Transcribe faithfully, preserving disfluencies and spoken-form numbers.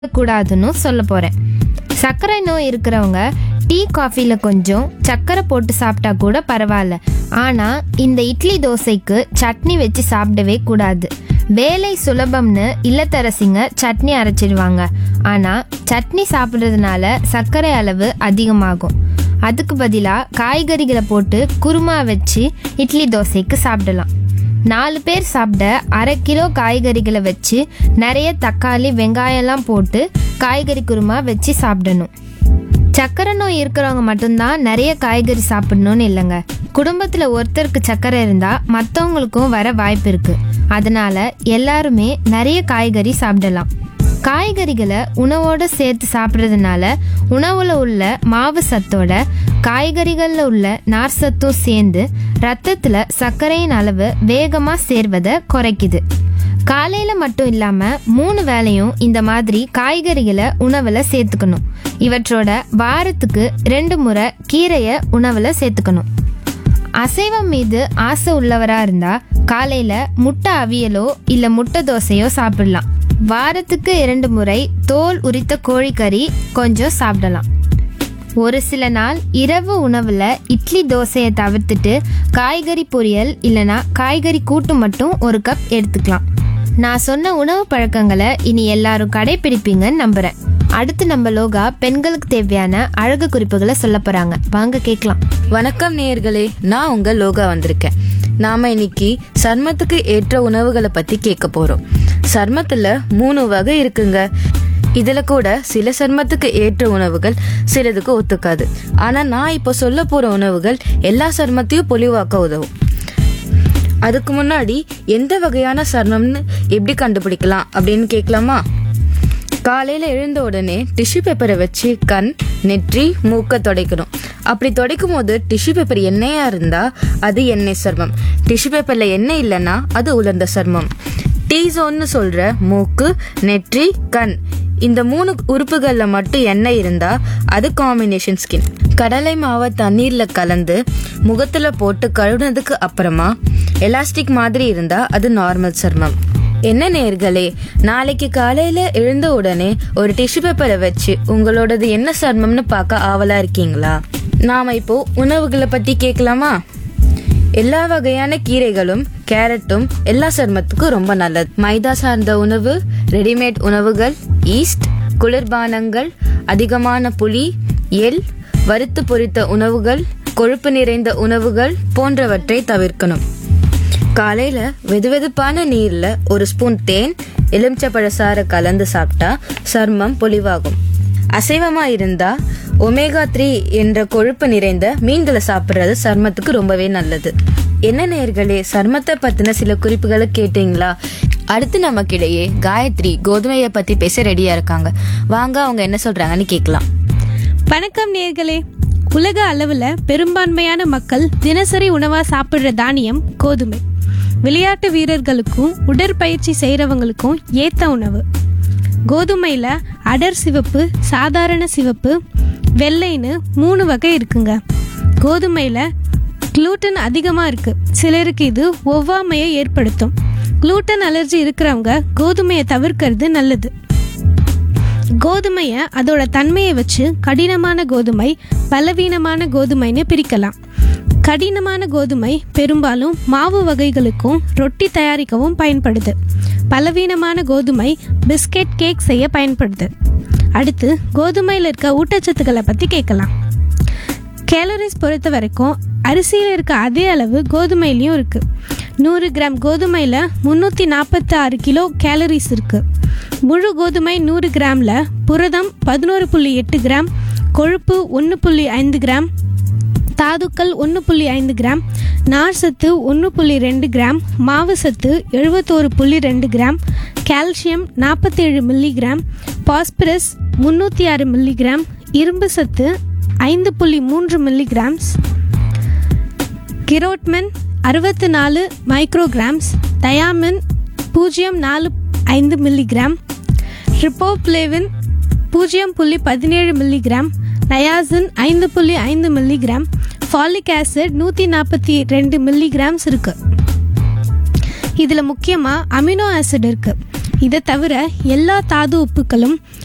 கூடாதுன்னு சொல்ல போறேன். சர்க்கரை நோய் இருக்கிறவங்க டீ காஃபியில் கொஞ்சம் சர்க்கரை போட்டு சாப்பிட்டா கூட பரவாயில்ல. ஆனால் இந்த இட்லி தோசைக்கு சட்னி வச்சு சாப்பிடவே கூடாது. வேலை சுலபம்னு இல்லத்தரசிங்க சட்னி அரைச்சிடுவாங்க. ஆனால் சட்னி சாப்பிட்றதுனால சர்க்கரை அளவு அதிகமாகும். அதுக்கு பதிலாக காய்கறிகளை போட்டு குருமா வச்சு இட்லி தோசைக்கு சாப்பிடலாம். நாலு பேர் சாப்பிட அரை கிலோ காய்கறிகளை வச்சு நிறைய தக்காளி வெங்காயம்லாம் போட்டு காய்கறி குருமா வச்சு சாப்பிடணும். சர்க்கரை நோய் இருக்கிறவங்க மட்டும்தான் நிறைய காய்கறி சாப்பிடணும்னு இல்லைங்க. குடும்பத்தில் ஒருத்தருக்கு சர்க்கரை இருந்தால் மற்றவங்களுக்கும் வர வாய்ப்பு இருக்கு. அதனால எல்லாருமே நிறைய காய்கறி சாப்பிடலாம். காய்கறிகளை உணவோடு சேர்த்து சாப்பிட்றதுனால உணவில் உள்ள மாவு சத்தோட காய்கறிகளில் உள்ள நார் சத்தும் சேர்ந்து ரத்தத்தில் சர்க்கரையின் அளவு வேகமாக சேர்வதை குறைக்குது. காலையில் மட்டும் இல்லாமல் மூணு வேளையும் இந்த மாதிரி காய்கறிகளை உணவில் சேர்த்துக்கணும். இவற்றோட வாரத்துக்கு ரெண்டு முறை கீரையை உணவில் சேர்த்துக்கணும். அசைவம் மீது ஆசை உள்ளவராக இருந்தால் காலையில் முட்டை அவியலோ இல்லை முட்டை தோசையோ சாப்பிடலாம். வாரத்துக்கு இரண்டு முறை தோல் உரித்த கோழிக்கறி கொஞ்சம் சாப்பிடலாம். ஒரு சில நாள் இரவு உணவில் இட்லி தோசையை தவிர்த்துட்டு காய்கறி பொரியல் இல்லைனா காய்கறி கூட்டு மட்டும் ஒரு கப் எடுத்துக்கலாம். நான் சொன்ன உணவு பழக்கங்களை இனி எல்லாரும் கடைபிடிப்பீங்கன்னு நம்புறேன். அடுத்து நம்ம லோகா பெண்களுக்கு தேவையான அழகு குறிப்புகளை சொல்ல போறாங்க. வாங்க கேட்கலாம். வணக்கம் நேயர்களே, நான் உங்க லோகா வந்திருக்கேன். நாம இன்னைக்கு சர்மத்துக்கு ஏற்ற உணவுகளை பத்தி கேட்க போறோம். சர்மத்துல மூணு வகை இருக்குங்க. இதுல கூட சில சர்மத்துக்கு ஏற்ற உணவுகள் சிலதுக்கு ஒத்துக்காது. ஆனா நான் இப்போ சொல்ல போற உணவுகள் எல்லா சர்மத்தையும் பொலிவாக்க உதவும். அதுக்கு முன்னாடி எந்த வகையான சர்மம்னு எப்படி கண்டுபிடிக்கலாம் அப்படின்னு கேட்கலாமா? காலையில எழுந்த உடனே டிஷ்யூ பேப்பரை வச்சு கண், நெற்றி, மூக்க துடைக்கணும். அப்படி துடைக்கும் போது டிஷ்யூ பேப்பர் எண்ணெயா இருந்தா அது எண்ணெய் சர்மம். டிஷ்யூ பேப்பர்ல எண்ணெய் இல்லைன்னா அது உலர்ந்த சர்மம். டி ஜோன்னு சொல்ற மூக்கு, நெற்றி, கண் இந்த மூணு உறுப்புகள்ல மட்டும் எண்ணெய் இருந்தா அது காம்பினேஷன் ஸ்கின். கடலை மாவை தண்ணீர்ல கலந்து முகத்துல போட்டு கழுவுனதுக்கு அப்புறமா எலாஸ்டிக் மாதிரி இருந்தா அது நார்மல் சர்மம். என்ன நேர்களே, நாளைக்கு காலையில எழுந்த உடனே ஒரு டிஷ்யூ பேப்பரை வச்சு உங்களோடது என்ன சர்மம்னு பார்க்க ஆவலா இருக்கீங்களா? நாம இப்போ உணவுகளை பத்தி கேட்கலாமா? எல்லா வகையான கீரைகளும் கேரட்டும் எல்லா சருமத்துக்கும் ரொம்ப நல்லது. மைதா சார்ந்த உணவு, ரெடிமேட் உணவுகள், ஈஸ்ட், குளிர்பானங்கள், அதிகமான புளி, எள், வறுத்து பொரித்த உணவுகள், கொழுப்பு நிறைந்த உணவுகள் போன்றவற்றை தவிர்க்கணும். காலையில வெதுவெதுப்பான நீர்ல ஒரு ஸ்பூன் தேன், எலுமிச்சப்பழ சாறை கலந்து சாப்பிட்டா சர்மம் பொலிவாகும். அசைவமா இருந்தா ஒமேகா த்ரீ என்ற கொழுப்பு நிறைந்த மீன்களை சாப்பிட்றது சர்மத்துக்கு ரொம்பவே நல்லது. என்ன நேயர்களே, சர்மத்தை பத்தின சில குறிப்புகளை கேட்டீங்களா? அடுத்து நமக்கிடையே காயத்ரி கோதுமையை பத்தி பேச ரெடியா இருக்காங்க. வாங்க அவங்க என்ன சொல்றாங்கன்னு கேட்கலாம். வணக்கம் நேயர்களே. உலக அளவுல பெரும்பான்மையான மக்கள் தினசரி உணவா சாப்பிடுற தானியம் கோதுமை. விளையாட்டு வீரர்களுக்கும் உடற்பயிற்சி செய்யறவங்களுக்கும் ஏத்த உணவு. கோதுமையில அடர் சிவப்பு, சாதாரண சிவப்பு, வெள்ளைன்னு மூணு வகை இருக்குங்க. கோதுமையில குளூட்டன் அதிகமா இருக்கு. சிலருக்கு இது ஒவ்வாமையை ஏற்படுத்தும். குளூட்டன் அலர்ஜி இருக்கிறவங்க கோதுமையை தவிர்க்கிறது நல்லது. கோதுமையை அதோட தன்மையை வச்சு கடினமான கோதுமை, பலவீனமான கோதுமைன்னு பிரிக்கலாம். கடினமான கோதுமை பெரும்பாலும் மாவு வகைகளுக்கும் ரொட்டி தயாரிக்கவும் பயன்படுது. பலவீனமான கோதுமை பிஸ்கெட், கேக் செய்ய பயன்படுது. அடுத்து கோதுமையில் இருக்க ஊட்டச்சத்துக்களை பற்றி கேட்கலாம். கேலரிஸ் பொறுத்த வரைக்கும் அரிசியில் இருக்க அதே அளவு கோதுமையிலையும் இருக்குது. நூறு கிராம் கோதுமையில் முந்நூற்றி நாற்பத்தி ஆறு கிலோ கேலரிஸ் இருக்குது. முழு கோதுமை நூறு கிராமில் புரதம் பதினோரு புள்ளி எட்டு கிராம், கொழுப்பு ஒன்று புள்ளி ஐந்து கிராம், தாதுக்கள் ஒன்று புள்ளி ஐந்து கிராம், நார் சத்து ஒன்று புள்ளி ரெண்டு கிராம், மாவு சத்து எழுபத்தோரு புள்ளி ரெண்டு கிராம், கால்சியம் நாற்பத்தேழு மில்லிகிராம், பாஸ்பரஸ் முந்நூற்றி ஆறு மில்லிகிராம், இரும்பு சத்து ஐந்து புள்ளி மூன்று மில்லிகிராம்ஸ், கிரோட்மென் அறுபத்தி நாலு மைக்ரோகிராம்ஸ், தயாமின் பூஜ்ஜியம் நாலு ஐந்து மில்லிகிராம், ரிப்போப்ளேவின் பூஜ்ஜியம் புள்ளி பதினேழு மில்லிகிராம், நயாசின் ஐந்து புள்ளி ஐந்து மில்லிகிராம், ஃபாலிக் ஆசிட் நூற்றி நாற்பத்தி ரெண்டு மில்லிகிராம்ஸ் இருக்கு. இதில் முக்கியமாக அமினோ ஆசிட் இருக்கு. இதை தவிர எல்லா தாது உப்புக்களும்